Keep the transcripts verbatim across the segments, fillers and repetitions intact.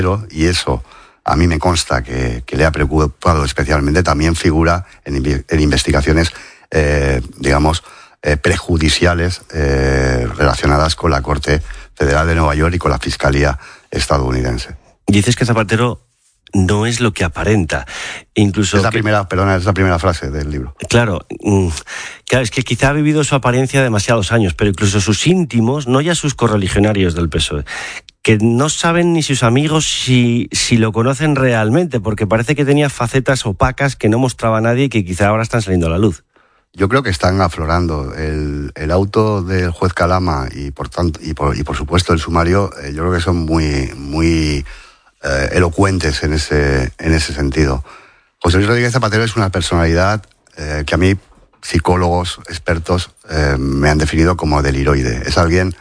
Zapatero, y eso a mí me consta que, que le ha preocupado especialmente, también figura en, en investigaciones, eh, digamos, eh, prejudiciales eh, relacionadas con la Corte Federal de Nueva York y con la Fiscalía estadounidense. Dices que Zapatero no es lo que aparenta. Incluso es la que, primera, perdona, es la primera frase del libro. Claro, claro, es que quizá ha vivido su apariencia demasiados años, pero incluso sus íntimos, no ya sus correligionarios del P S O E, que no saben ni sus amigos si, si lo conocen realmente, porque parece que tenía facetas opacas que no mostraba a nadie y que quizá ahora están saliendo a la luz. Yo creo que están aflorando. El, el auto del juez Calama y por tanto y por, y por supuesto el sumario, eh, yo creo que son muy muy eh, elocuentes en ese en ese sentido. José Luis Rodríguez Zapatero es una personalidad eh, que a mí psicólogos expertos eh, me han definido como deliroide. Es alguien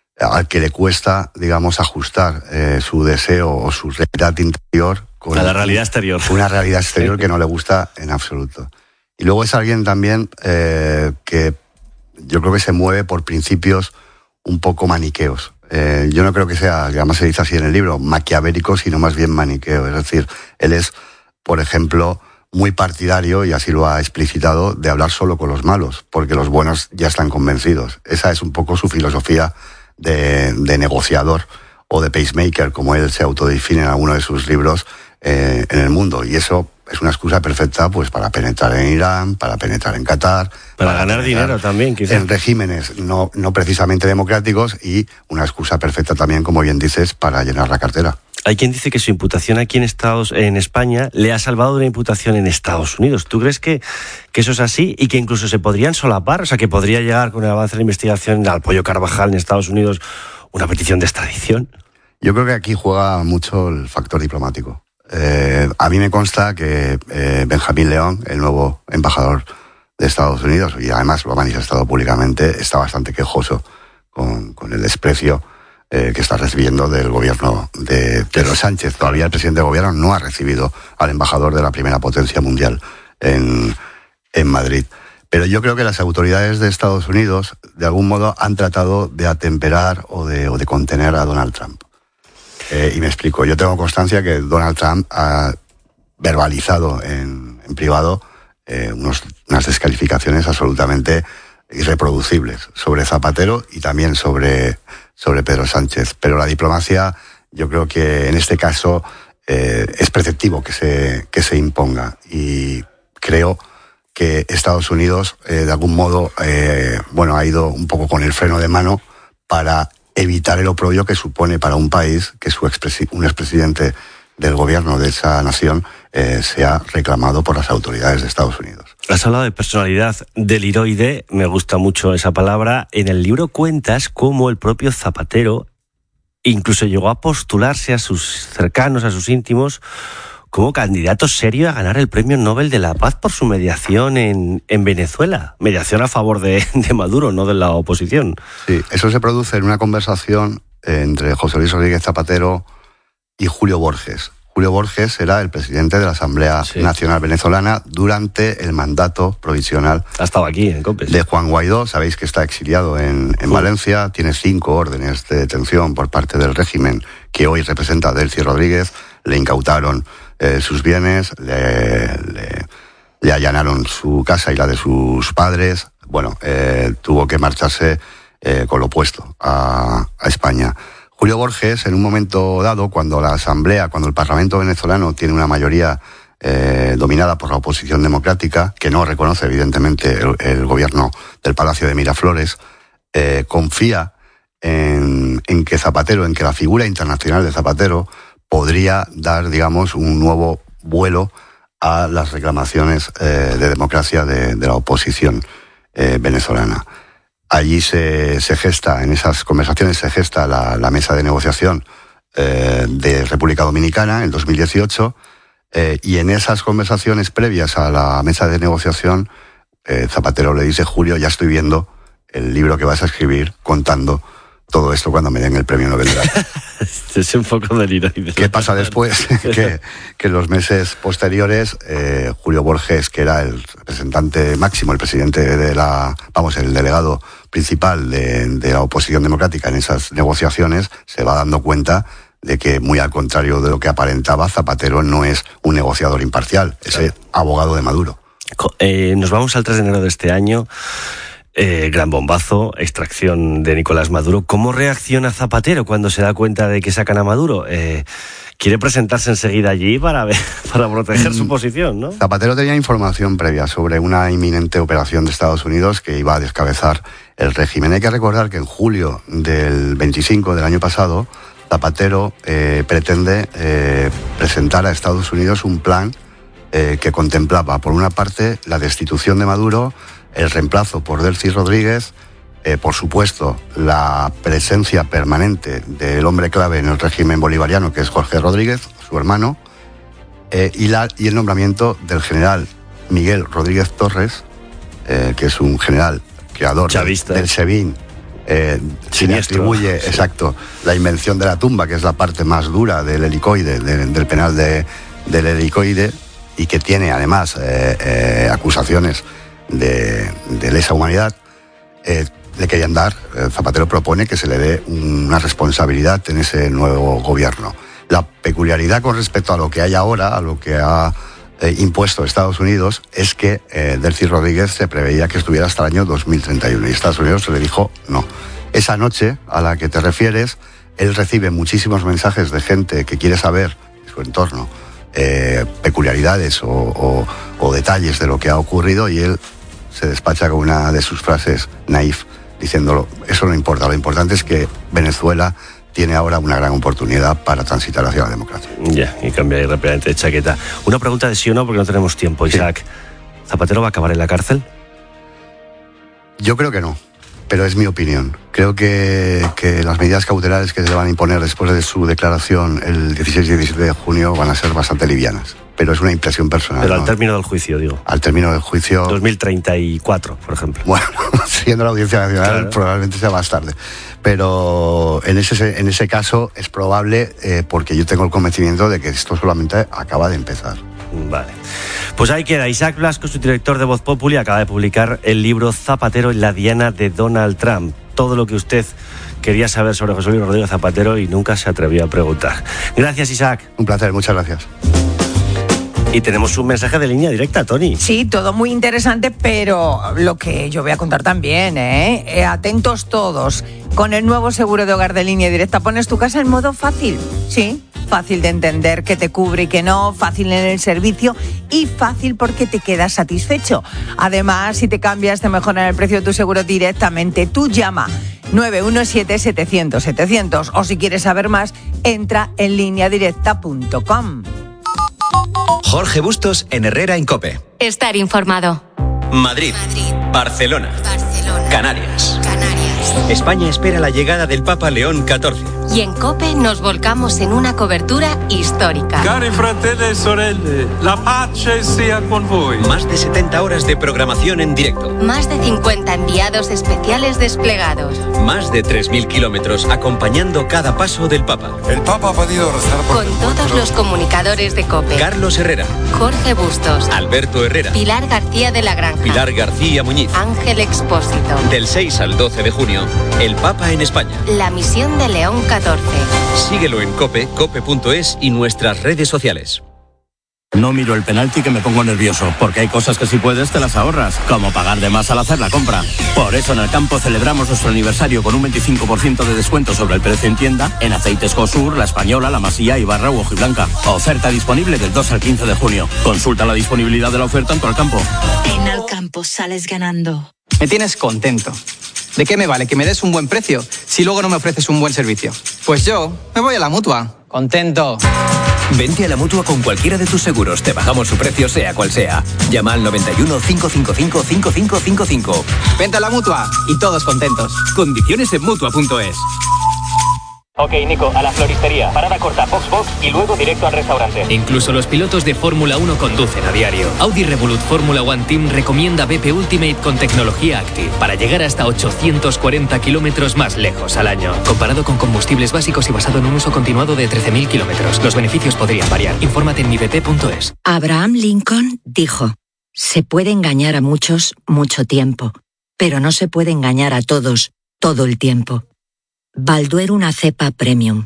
al que le cuesta, digamos, ajustar eh, su deseo o su realidad interior con a la realidad exterior. Una realidad exterior que no le gusta en absoluto. Y luego es alguien también eh, que yo creo que se mueve por principios un poco maniqueos. Eh, yo no creo que sea, que además se dice así en el libro, maquiavélico, sino más bien maniqueo. Es decir, él es, por ejemplo, muy partidario, y así lo ha explicitado, de hablar solo con los malos, porque los buenos ya están convencidos. Esa es un poco su filosofía de, de negociador o de pacemaker, como él se autodefine en alguno de sus libros, eh, en el mundo. Y eso es una excusa perfecta pues para penetrar en Irán, para penetrar en Qatar, para, para ganar dinero también, quizás. En regímenes no, no precisamente democráticos, y una excusa perfecta también, como bien dices, para llenar la cartera. Hay quien dice que su imputación aquí en Estados, en España le ha salvado de una imputación en Estados Unidos. ¿Tú crees que, que eso es así y que incluso se podrían solapar? O sea, que podría llegar con el avance de la investigación al Pollo Carvajal en Estados Unidos una petición de extradición. Yo creo que aquí juega mucho el factor diplomático. Eh, a mí me consta que eh, Benjamín León, el nuevo embajador de Estados Unidos, y además lo ha manifestado públicamente, está bastante quejoso con, con el desprecio eh, que está recibiendo del gobierno de Pedro Sánchez. Todavía el presidente del gobierno no ha recibido al embajador de la primera potencia mundial en, en Madrid. Pero yo creo que las autoridades de Estados Unidos, de algún modo, han tratado de atemperar o de, o de contener a Donald Trump. Eh, y me explico. Yo tengo constancia que Donald Trump ha verbalizado en, en privado eh, unos, unas descalificaciones absolutamente irreproducibles sobre Zapatero y también sobre, sobre Pedro Sánchez. Pero la diplomacia, yo creo que en este caso eh, es preceptivo que se, que se imponga. Y creo que Estados Unidos, eh, de algún modo, eh, bueno, ha ido un poco con el freno de mano para evitar el oprobio que supone para un país que su expresi- un expresidente del gobierno de esa nación eh, sea reclamado por las autoridades de Estados Unidos. Has hablado de personalidad deliroide, me gusta mucho esa palabra. En el libro cuentas cómo el propio Zapatero incluso llegó a postularse a sus cercanos, a sus íntimos, como candidato serio a ganar el Premio Nobel de la Paz por su mediación en, en Venezuela. Mediación a favor de, de Maduro, no de la oposición. Sí, eso se produce en una conversación entre José Luis Rodríguez Zapatero y Julio Borges. Julio Borges era el presidente de la Asamblea sí. Nacional Venezolana durante el mandato provisional. Ha estado aquí en COPES. De Juan Guaidó. Sabéis que está exiliado en, en Valencia. Tiene cinco órdenes de detención por parte del régimen que hoy representa Delcy Rodríguez. Le incautaron Eh, sus bienes, le, le, le allanaron su casa y la de sus padres. Bueno, eh, tuvo que marcharse eh, con lo opuesto a, a España. Julio Borges, en un momento dado, cuando la Asamblea, cuando el Parlamento venezolano tiene una mayoría eh, dominada por la oposición democrática, que no reconoce evidentemente el, el gobierno del Palacio de Miraflores, eh, confía en, en que Zapatero, en que la figura internacional de Zapatero podría dar, digamos, un nuevo vuelo a las reclamaciones eh, de democracia de, de la oposición eh, venezolana. Allí se, se gesta, en esas conversaciones se gesta la, la mesa de negociación eh, de República Dominicana en dos mil dieciocho, eh, y en esas conversaciones previas a la mesa de negociación, eh, Zapatero le dice: Julio, ya estoy viendo el libro que vas a escribir contando todo esto cuando me den el premio Nobel de la Paz. Es un poco deliroide. ¿Qué pasa después? que, que en los meses posteriores, eh, Julio Borges, que era el representante máximo, el presidente de la, vamos, el delegado principal de, de la oposición democrática en esas negociaciones, se va dando cuenta de que, muy al contrario de lo que aparentaba, Zapatero no es un negociador imparcial, es el abogado de Maduro. Eh, nos vamos al tres de enero de este año. Eh, gran bombazo, extracción de Nicolás Maduro. ¿Cómo reacciona Zapatero cuando se da cuenta de que sacan a Maduro? Eh, ¿Quiere presentarse enseguida allí para, ver, para proteger su posición, no? Zapatero tenía información previa sobre una inminente operación de Estados Unidos que iba a descabezar el régimen. Hay que recordar que en julio del veinticinco del año pasado, Zapatero eh, pretende eh, presentar a Estados Unidos un plan eh, que contemplaba, por una parte, la destitución de Maduro, el reemplazo por Delcy Rodríguez, eh, por supuesto, la presencia permanente del hombre clave en el régimen bolivariano, que es Jorge Rodríguez, su hermano, eh, y, la, y el nombramiento del general Miguel Rodríguez Torres, eh, que es un general creador del, del SEBIN, eh, se le atribuye, sí. exacto, la invención de la tumba, que es la parte más dura del helicoide, de, del penal de, del helicoide, y que tiene además eh, eh, acusaciones De, de lesa humanidad, eh, le querían dar, eh, Zapatero propone que se le dé una responsabilidad en ese nuevo gobierno. La peculiaridad con respecto a lo que hay ahora, a lo que ha eh, impuesto Estados Unidos, es que eh, Delcy Rodríguez se preveía que estuviera hasta el año dos mil treinta y uno y Estados Unidos se le dijo no. Esa noche a la que te refieres, él recibe muchísimos mensajes de gente que quiere saber de su entorno eh, peculiaridades o, o, o detalles de lo que ha ocurrido, y él se despacha con una de sus frases naif, diciéndolo, eso no importa, lo importante es que Venezuela tiene ahora una gran oportunidad para transitar hacia la democracia. Ya, y cambia ahí rápidamente de chaqueta. Una pregunta de sí o no, porque no tenemos tiempo, Isaac. Sí. ¿Zapatero va a acabar en la cárcel? Yo creo que no, pero es mi opinión. Creo que, que las medidas cautelares que se le van a imponer después de su declaración el dieciséis y diecisiete de junio van a ser bastante livianas. Pero es una impresión personal. Pero al ¿no? término del juicio, digo. Al término del juicio... dos mil treinta y cuatro, por ejemplo. Bueno, siendo la Audiencia Nacional, claro, probablemente sea más tarde. Pero en ese, en ese caso es probable, eh, porque yo tengo el convencimiento de que esto solamente acaba de empezar. Vale. Pues ahí queda. Isaac Blasco, su director de Voz Populi, acaba de publicar el libro Zapatero en la diana de Donald Trump. Todo lo que usted quería saber sobre José Luis Rodríguez Zapatero y nunca se atrevió a preguntar. Gracias, Isaac. Un placer, muchas gracias. Y tenemos un mensaje de línea directa, Tony. Sí, todo muy interesante, pero lo que yo voy a contar también, ¿eh? eh atentos todos. Con el nuevo seguro de hogar de Línea Directa pones tu casa en modo fácil. Sí, fácil de entender qué te cubre y qué no, fácil en el servicio y fácil porque te quedas satisfecho. Además, si te cambias, te mejoran el precio de tu seguro directamente. Tú llama nueve uno siete, setecientos, setecientos o si quieres saber más, entra en línea directa punto com. Jorge Bustos en Herrera en COPE. Estar informado. Madrid, Madrid. Barcelona, Barcelona. Canarias. Canarias. España espera la llegada del Papa León catorce. Y en COPE nos volcamos en una cobertura histórica. Cari fratelli e sorelle, la pace sia con voi. Más de setenta horas de programación en directo. Más de cincuenta enviados especiales desplegados. Más de tres mil kilómetros acompañando cada paso del Papa. El Papa ha podido rezar por Con todos los comunicadores de COPE. Carlos Herrera, Jorge Bustos, Alberto Herrera, Pilar García de la Granja, Pilar García Muñiz, Ángel Expósito. Del seis al doce de junio, el Papa en España. La misión de León catorce. Síguelo en COPE, cope punto es y nuestras redes sociales. No miro el penalti que me pongo nervioso, porque hay cosas que si puedes te las ahorras, como pagar de más al hacer la compra. Por eso en el campo celebramos nuestro aniversario con un veinticinco por ciento de descuento sobre el precio en tienda en aceites Cosur, La Española, La Masía, Ibarra u Hojiblanca. Oferta disponible del dos al quince de junio. Consulta la disponibilidad de la oferta en tu Alcampo. En Alcampo sales ganando. Me tienes contento. ¿De qué me vale que me des un buen precio si luego no me ofreces un buen servicio? Pues yo me voy a la Mutua. Contento. Vente a la Mutua con cualquiera de tus seguros. Te bajamos su precio sea cual sea. Llama al noventa y uno, cinco cinco cinco, cinco cinco cinco cinco. Vente a la Mutua y todos contentos. Condiciones en Mutua punto es. Ok, Nico, a la floristería. Parada corta, Fox Fox y luego directo al restaurante. Incluso los pilotos de Fórmula uno conducen a diario. Audi Revolut Fórmula One Team recomienda B P Ultimate con tecnología Active para llegar hasta ochocientos cuarenta kilómetros más lejos al año. Comparado con combustibles básicos y basado en un uso continuado de trece mil kilómetros. Los beneficios podrían variar. Infórmate en mi b p punto es. Abraham Lincoln dijo: se puede engañar a muchos mucho tiempo, pero no se puede engañar a todos todo el tiempo. Balduero, una cepa premium.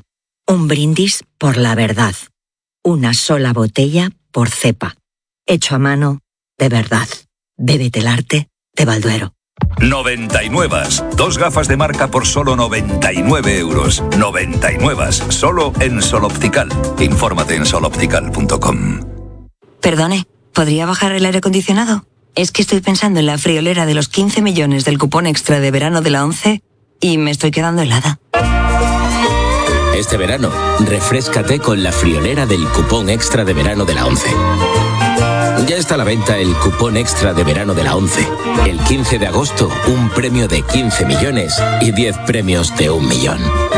Un brindis por la verdad. Una sola botella por cepa. Hecho a mano, de verdad. Bébete el arte de Balduero. noventa y nueve. Dos gafas de marca por solo noventa y nueve euros. noventa y nueve. Solo en Sol Optical. Infórmate en sol optical punto com. Perdone, ¿podría bajar el aire acondicionado? Es que estoy pensando en la friolera de los quince millones del cupón extra de verano de la ONCE y me estoy quedando helada. Este verano, refréscate con la friolera del cupón extra de verano de la ONCE. Ya está a la venta el cupón extra de verano de la ONCE. El quince de agosto, un premio de quince millones y diez premios de un millón.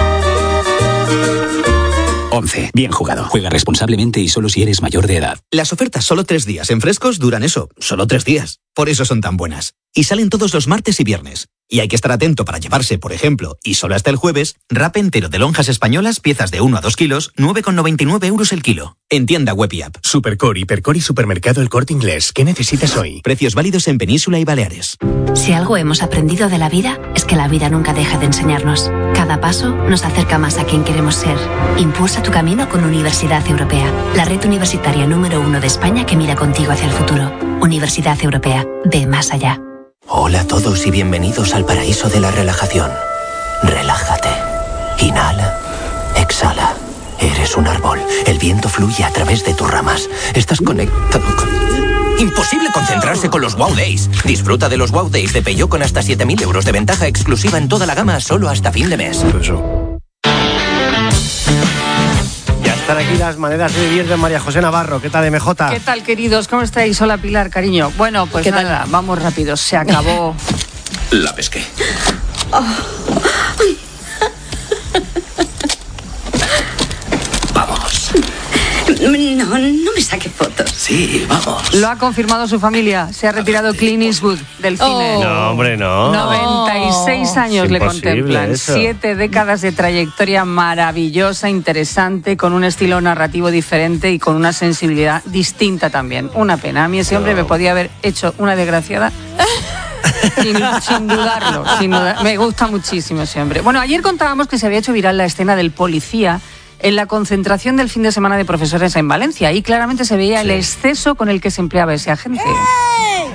ONCE. Bien jugado. Juega responsablemente y solo si eres mayor de edad. Las ofertas solo tres días en Frescos duran eso, solo tres días. Por eso son tan buenas. Y salen todos los martes y viernes. Y hay que estar atento para llevarse, por ejemplo, y solo hasta el jueves, wrap entero de lonjas españolas, piezas de uno a dos kilos, nueve con noventa y nueve euros el kilo. En tienda web y app. Supercore, Hipercore y Supermercado El Corte Inglés. ¿Qué necesitas hoy? Precios válidos en Península y Baleares. Si algo hemos aprendido de la vida, es que la vida nunca deja de enseñarnos. Cada paso nos acerca más a quien queremos ser. Impulsa tu camino con Universidad Europea, la red universitaria número uno de España que mira contigo hacia el futuro. Universidad Europea, ve más allá. Hola a todos y bienvenidos al paraíso de la relajación. Relájate. Inhala. Exhala. Eres un árbol. El viento fluye a través de tus ramas. Estás conectado con... Imposible concentrarse con los Wow Days. Disfruta de los Wow Days de Peugeot con hasta siete mil euros de ventaja exclusiva en toda la gama solo hasta fin de mes. Ya están aquí las maneras de vivir de María José Navarro. ¿Qué tal, M J? ¿Qué tal, queridos? ¿Cómo estáis? Hola, Pilar, cariño. Bueno, pues nada, tal? Vamos rápido. Se acabó. La pesqué. Oh. Vamos. No, no me saque fotos. Sí, vamos. Lo ha confirmado su familia. Se ha retirado Clint Eastwood del cine. Oh. No, hombre, no. noventa y seis años le contemplan. Eso. Siete décadas de trayectoria maravillosa, interesante, con un estilo narrativo diferente y con una sensibilidad distinta también. Una pena. A mí ese hombre no. me podía haber hecho una desgraciada. Sin, sin dudarlo, sin dudar. Me gusta muchísimo ese hombre. Bueno, ayer contábamos que se había hecho viral la escena del policía en la concentración del fin de semana de profesores en Valencia. Ahí claramente se veía sí. el exceso con el que se empleaba ese agente. ¡Ey!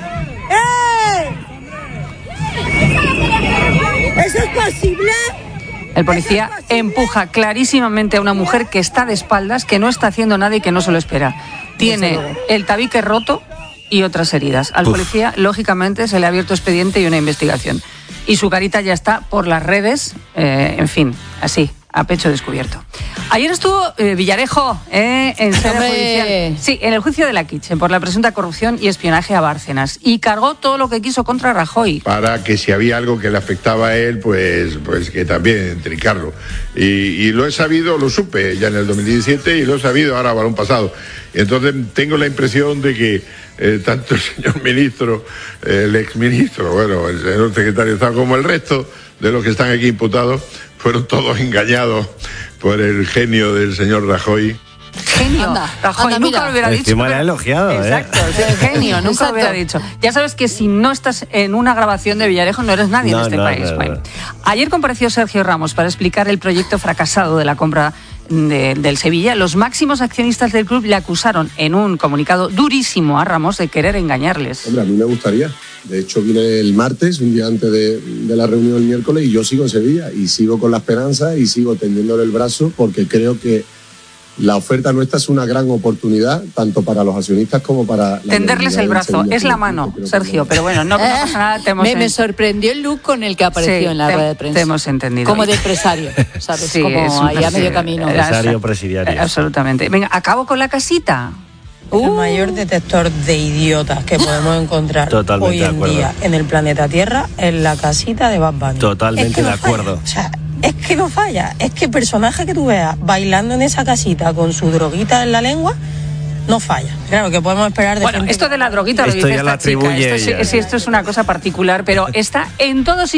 ¡Ey! ¿Eso es posible? El policía empuja clarísimamente a una mujer que está de espaldas, que no está haciendo nada y que no se lo espera. Tiene el tabique roto y otras heridas. Al Uf. policía, lógicamente, se le ha abierto expediente y una investigación. Y su carita ya está por las redes, eh, en fin, así, a pecho descubierto. Ayer estuvo eh, Villarejo eh, en sede judicial. Sí, en el juicio de la Kitchen por la presunta corrupción y espionaje a Bárcenas. Y cargó todo lo que quiso contra Rajoy. Para que si había algo que le afectaba a él, pues, pues que también trincarlo. Y, y lo he sabido, lo supe ya en el dos mil diecisiete y lo he sabido ahora, balón pasado. Y entonces tengo la impresión de que eh, tanto el señor ministro, eh, el exministro, bueno, el señor secretario de Estado, como el resto de los que están aquí imputados, fueron todos engañados por el genio del señor Rajoy. Genio, anda, Rajoy, anda, nunca lo hubiera dicho. Encima le ha elogiado, ¿eh? Exacto, el genio, nunca Exacto. lo hubiera dicho. Ya sabes que si no estás en una grabación de Villarejo no eres nadie no, en este no, país. No, no. Ayer compareció Sergio Ramos para explicar el proyecto fracasado de la compra de, del Sevilla. Los máximos accionistas del club le acusaron en un comunicado durísimo a Ramos de querer engañarles. Hombre, a mí me gustaría. De hecho, vine el martes, un día antes de, de la reunión el miércoles, y yo sigo en Sevilla y sigo con la esperanza y sigo tendiéndole el brazo porque creo que la oferta nuestra es una gran oportunidad, tanto para los accionistas como para... Tenderles el brazo, es la mano, Sergio, pero bueno, no, no pasa nada. Te hemos me, en... me sorprendió el look con el que apareció sí, en la te, rueda de prensa. Te hemos entendido. Como de empresario, ¿sabes? Sí, como ahí a medio camino. Empresario presidiario. Absolutamente. Venga, acabo con la casita. Uh. El mayor detector de idiotas que podemos encontrar Totalmente hoy en día en el planeta Tierra es la casita de Bad Bunny. Totalmente es que no de acuerdo. Falla. O sea, es que no falla. Es que personaje que tú veas bailando en esa casita con su droguita en la lengua, no falla. Claro, que podemos esperar de Bueno, gente esto que... de la droguita lo esto dice ya esta lo atribuye chica. Esto, ella, sí, sí, esto es una cosa particular, pero está en todos sitios.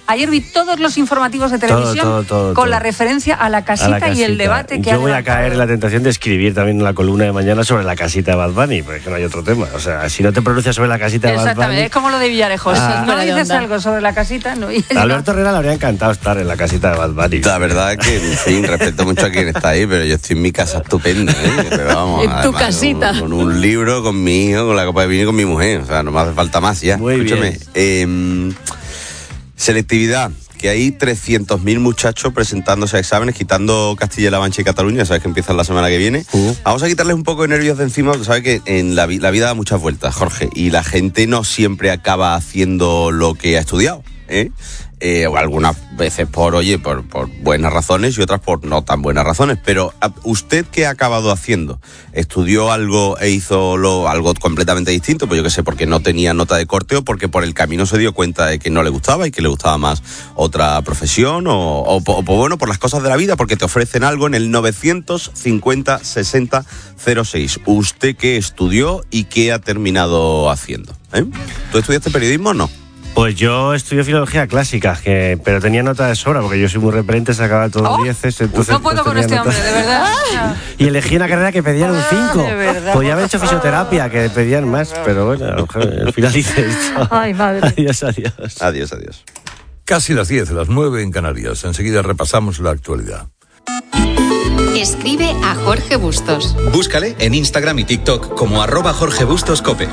Ayer vi todos los informativos de televisión todo, todo, todo, con todo. la referencia a la, casita A la casita. y el debate que Yo ha voy a levantado. caer en la tentación de escribir también una columna de mañana sobre la casita de Bad Bunny, porque es que no hay otro tema. O sea, si no te pronuncias sobre la casita de Bad Exactamente, Bunny... es como lo de Villarejo. Ah. Si no dices algo sobre la casita, no. A Alberto Herrera le habría encantado estar en la casita de Bad Bunny. La verdad es que, en fin, respeto mucho a quien está ahí, pero yo estoy en mi casa estupenda, ¿eh? Pero vamos, En tu además, casita. Con, con un libro, con mi hijo, con la copa de vino y con mi mujer. O sea, no me hace falta más ya. Muy Escúchame. bien. Eh, selectividad. Que hay trescientos mil muchachos presentándose a exámenes, quitando Castilla-La Mancha y Cataluña, sabes que empiezan la semana que viene. Uh. Vamos a quitarles un poco de nervios de encima, porque sabes que en la, vi- la vida da muchas vueltas, Jorge, y la gente no siempre acaba haciendo lo que ha estudiado, ¿eh? Eh, o algunas veces por, oye, por, por buenas razones y otras por no tan buenas razones. Pero ¿usted qué ha acabado haciendo? ¿Estudió algo e hizo lo, algo completamente distinto? Pues yo qué sé, porque no tenía nota de corte o porque por el camino se dio cuenta de que no le gustaba y que le gustaba más otra profesión o, o, o bueno, por las cosas de la vida, porque te ofrecen algo en el novecientos cincuenta sesenta cero seis. ¿Usted qué estudió y qué ha terminado haciendo? ¿Eh? ¿Tú estudiaste periodismo o no? Pues yo estudié filología clásica, que, pero tenía nota de sobra, porque yo soy muy repelente, sacaba todos Oh, dieces. Entonces, no puedo pues, con tenía este nota- hombre, de verdad. Y elegí una carrera que pedían un cinco. de verdad. Podía haber hecho fisioterapia, que pedían más, pero bueno, al final hice esto. Ay, madre. Adiós, adiós. Adiós, adiós. Casi las diez, las nueve en Canarias. Enseguida repasamos la actualidad. Escribe a Jorge Bustos. Búscale en Instagram y TikTok como arroba Jorge Bustos Cope.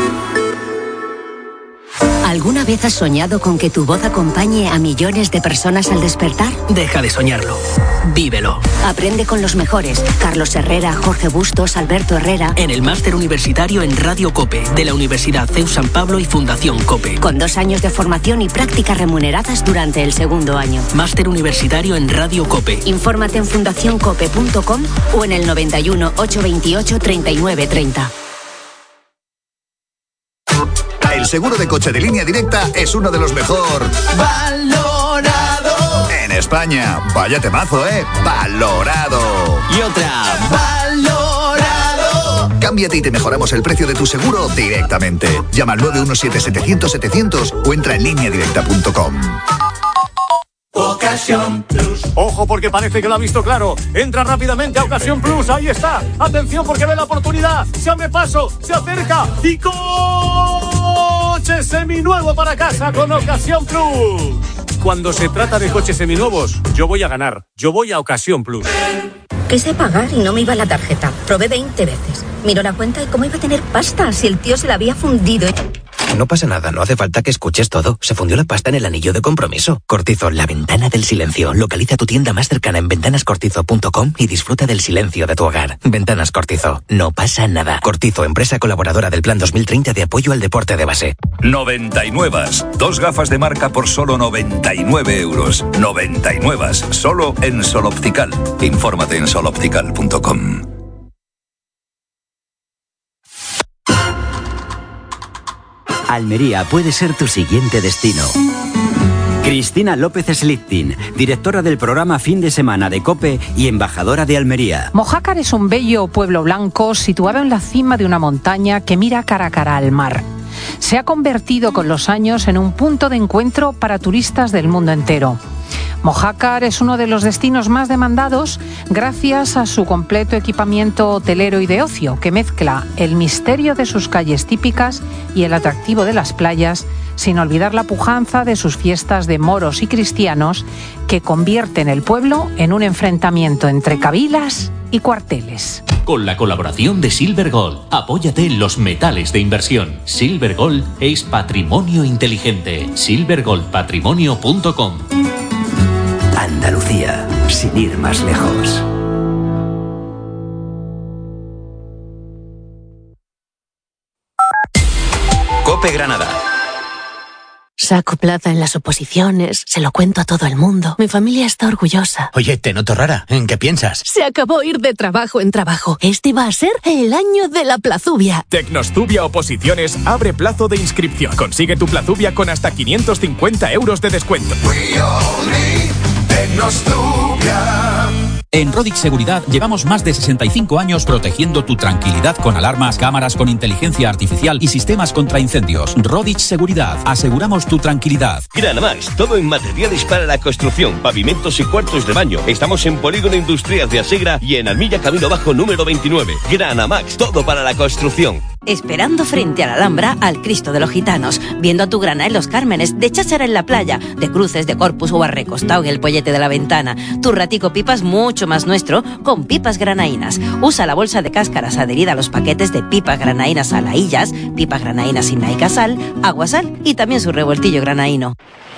¿Alguna vez has soñado con que tu voz acompañe a millones de personas al despertar? Deja de soñarlo. Vívelo. Aprende con los mejores. Carlos Herrera, Jorge Bustos, Alberto Herrera. En el máster universitario en Radio Cope, de la Universidad C E U San Pablo y Fundación Cope. Con dos años de formación y prácticas remuneradas durante el segundo año. Máster universitario en Radio Cope. Infórmate en fundación cope punto com o en el noventa y uno, ochocientos veintiocho, treinta y nueve treinta. El seguro de coche de Línea Directa es uno de los mejor valorado en España. Vaya temazo, ¿eh? Valorado. Y otra. Valorado. Cámbiate y te mejoramos el precio de tu seguro directamente. Llama al nueve uno siete, setecientos, setecientos o entra en línea directa punto com. Ocasión Plus. Ojo porque parece que lo ha visto claro. Entra rápidamente a Ocasión Plus. Ahí está. Atención porque ve la oportunidad. Se abre paso. Se acerca. Y coche seminuevo para casa con Ocasión Plus. Cuando se trata de coches seminuevos, yo voy a ganar. Yo voy a Ocasión Plus. Quise pagar y no me iba la tarjeta. Probé veinte veces. Miró la cuenta y cómo iba a tener pasta si el tío se la había fundido. No pasa nada, no hace falta que escuches todo. Se fundió la pasta en el anillo de compromiso. Cortizo, la ventana del silencio. Localiza tu tienda más cercana en ventanas cortizo punto com y disfruta del silencio de tu hogar. Ventanas Cortizo, no pasa nada. Cortizo, empresa colaboradora del Plan dos mil treinta de apoyo al deporte de base. noventa y nueve. Dos gafas de marca por solo noventa y nueve euros. noventa y nueve. Solo en Sol Optical. Infórmate en sol optical punto com. Almería puede ser tu siguiente destino. Cristina López Slichting, directora del programa Fin de Semana de COPE y embajadora de Almería. Mojácar es un bello pueblo blanco situado en la cima de una montaña que mira cara a cara al mar. Se ha convertido con los años en un punto de encuentro para turistas del mundo entero. Mojácar es uno de los destinos más demandados gracias a su completo equipamiento hotelero y de ocio, que mezcla el misterio de sus calles típicas y el atractivo de las playas, sin olvidar la pujanza de sus fiestas de moros y cristianos, que convierten el pueblo en un enfrentamiento entre cabilas y cuarteles. Con la colaboración de Silver Gold, apóyate en los metales de inversión. Silver Gold es patrimonio inteligente. silver gold patrimonio punto com. Andalucía, sin ir más lejos. Cope Granada. Saco plaza en las oposiciones, se lo cuento a todo el mundo. Mi familia está orgullosa. Oye, te noto rara. ¿En qué piensas? Se acabó ir de trabajo en trabajo. Este va a ser el año de la plazubia. Tecnostubia Oposiciones abre plazo de inscripción. Consigue tu plazubia con hasta quinientos cincuenta euros de descuento. Tecnostubia. En Rodix Seguridad llevamos más de sesenta y cinco años protegiendo tu tranquilidad con alarmas, cámaras con inteligencia artificial y sistemas contra incendios. Rodix Seguridad, aseguramos tu tranquilidad. Granamax, todo en materiales para la construcción, pavimentos y cuartos de baño. Estamos en Polígono Industrial de Asegra y en Almilla Camino Bajo número veintinueve. Granamax, todo para la construcción. Esperando frente a la Alhambra al Cristo de los Gitanos, viendo a tu grana en Los Cármenes, de cháchara en la playa, de cruces de Corpus o arrecostado en el pollete de la ventana. Tu ratico pipas mucho más nuestro con pipas granaínas. Usa la bolsa de cáscaras adherida a los paquetes de pipas granaínas alaillas, pipas granaínas sin naica sal, agua sal y también su revueltillo granaíno.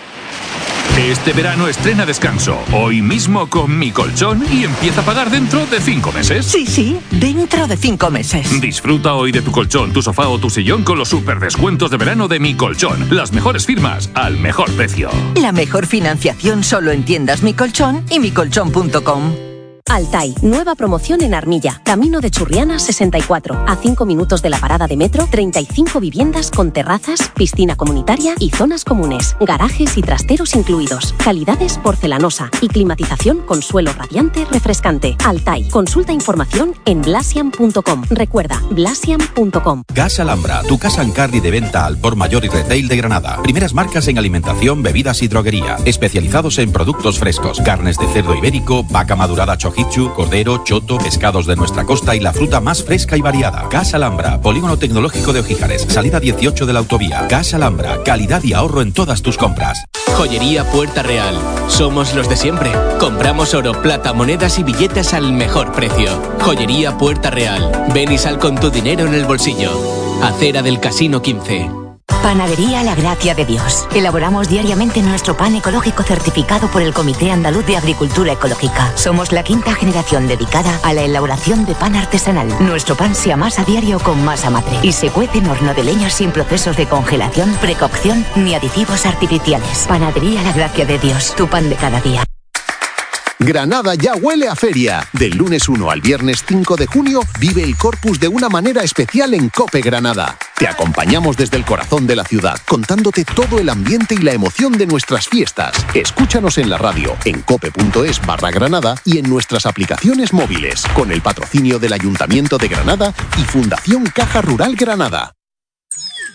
Este verano estrena descanso, hoy mismo con Mi Colchón y empieza a pagar dentro de cinco meses. Sí, sí, dentro de cinco meses. Disfruta hoy de tu colchón, tu sofá o tu sillón con los super descuentos de verano de Mi Colchón. Las mejores firmas al mejor precio. La mejor financiación solo en tiendas Mi Colchón y mi colchón punto com. Altai, nueva promoción en Armilla, Camino de Churriana sesenta y cuatro, a cinco minutos de la parada de metro, treinta y cinco viviendas con terrazas, piscina comunitaria y zonas comunes, garajes y trasteros incluidos, calidades porcelanosa y climatización con suelo radiante refrescante. Altai, consulta información en blasian punto com. Recuerda, blasian punto com. Gas Alhambra, tu casa en carry de venta al por mayor y retail de Granada. Primeras marcas en alimentación, bebidas y droguería, especializados en productos frescos, carnes de cerdo ibérico, vaca madurada chojichu, cordero, choto, pescados de nuestra costa y la fruta más fresca y variada. Gas Alhambra, Polígono Tecnológico de Ojíjares, salida dieciocho de la autovía. Gas Alhambra, calidad y ahorro en todas tus compras. Joyería Puerta Real. Somos los de siempre. Compramos oro, plata, monedas y billetes al mejor precio. Joyería Puerta Real. Ven y sal con tu dinero en el bolsillo. Acera del Casino quince. Panadería La Gracia de Dios. Elaboramos diariamente nuestro pan ecológico certificado por el Comité Andaluz de Agricultura Ecológica. Somos la quinta generación dedicada a la elaboración de pan artesanal. Nuestro pan se amasa a diario con masa madre y se cuece en horno de leña sin procesos de congelación, precocción ni aditivos artificiales. Panadería La Gracia de Dios, tu pan de cada día. Granada ya huele a feria. Del lunes uno al viernes cinco de junio vive el Corpus de una manera especial en COPE Granada. Te acompañamos desde el corazón de la ciudad, contándote todo el ambiente y la emoción de nuestras fiestas. Escúchanos en la radio, en cope.es barra Granada y en nuestras aplicaciones móviles, con el patrocinio del Ayuntamiento de Granada y Fundación Caja Rural Granada.